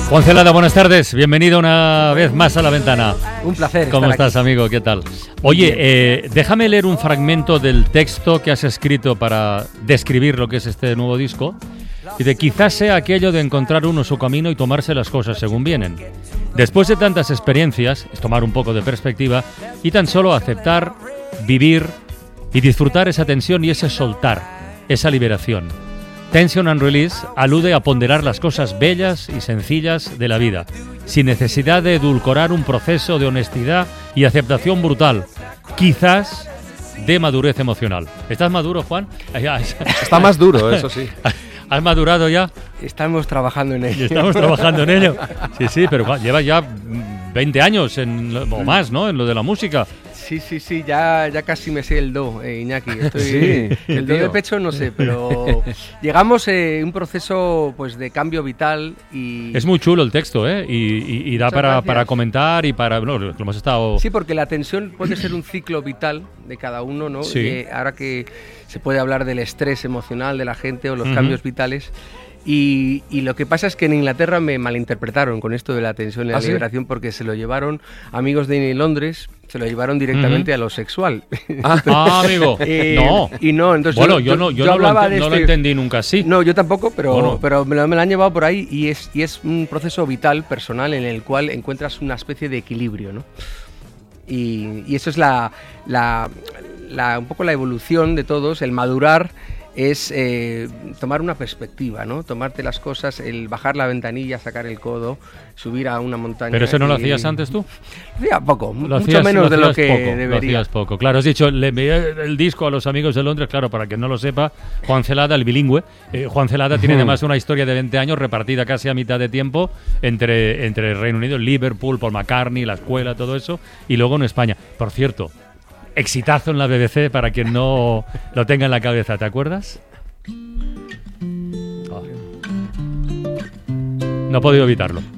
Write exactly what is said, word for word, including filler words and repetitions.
Juan Celada, buenas tardes. Bienvenido una vez más a La Ventana. Un placer. ¿Cómo estar estás, aquí. amigo? ¿Qué tal? Oye, eh, déjame leer un fragmento del texto que has escrito para describir lo que es este nuevo disco. Y de quizás sea aquello de encontrar uno su camino y tomarse las cosas según vienen. Después de tantas experiencias, es tomar un poco de perspectiva y tan solo aceptar, vivir y disfrutar esa tensión y ese soltar, esa liberación. Tension and Release alude a ponderar las cosas bellas y sencillas de la vida, sin necesidad de edulcorar un proceso de honestidad y aceptación brutal, quizás de madurez emocional. ¿Estás maduro, Juan? Está más duro, eso sí. ¿Has madurado ya? Estamos trabajando en ello. Estamos trabajando en ello. Sí, sí, pero llevas ya veinte años en, o más, ¿no? En lo de la música. Sí, sí, sí, ya, ya casi me sé el do, eh, Iñaki. Estoy, Sí, el do tío. de pecho no sé, pero llegamos a eh, un proceso pues de cambio vital y... Es muy chulo el texto, ¿eh? Y, y, y da Muchas para, gracias. para comentar y para... No, lo hemos estado... Sí, porque la tensión puede ser un ciclo vital de cada uno, ¿no? Sí. Eh, ahora que se puede hablar del estrés emocional de la gente o los Ujú. cambios vitales. Y, y lo que pasa es que en Inglaterra me malinterpretaron con esto de la tensión y la ¿Ah, sí? liberación porque se lo llevaron amigos de Londres, se lo llevaron directamente Ujú. a lo sexual. Ah, amigo, Eh, no. Y no, entonces Bueno, yo, no, yo, no, lo, hablaba ente- de no lo este- entendí nunca así. No, yo tampoco, pero, Bueno. pero me, lo, me lo han llevado por ahí y es, y es un proceso vital, personal, en el cual encuentras una especie de equilibrio, ¿no? Y, y eso es la, la, la- un poco la evolución de todos, el madurar es eh, tomar una perspectiva, ¿no? Tomarte las cosas, el bajar la ventanilla, sacar el codo, subir a una montaña. ¿Pero eso no lo y- hacías antes tú? Hacía poco, Lo mucho hacías- menos de lo hacías que poco, Lo debería. hacías poco. Claro, has dicho, le envié el disco a los amigos de Londres, claro, para quien no lo sepa, Juan Celada, el bilingüe. Eh, Juan Celada tiene además una historia de veinte años repartida casi a mitad de tiempo entre, entre el Reino Unido, Liverpool, Paul McCartney, la escuela, todo eso, y luego en España. Por cierto, exitazo en la B B C para quien no lo tenga en la cabeza, ¿te acuerdas? Oh. No he podido evitarlo.